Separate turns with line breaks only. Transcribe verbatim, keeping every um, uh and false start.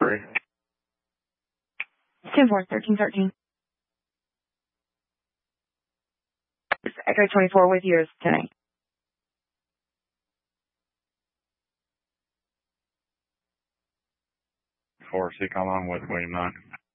three.
ten four, thirteen thirteen. Echo twenty-four with you is tonight.
four, C, come on with William nine.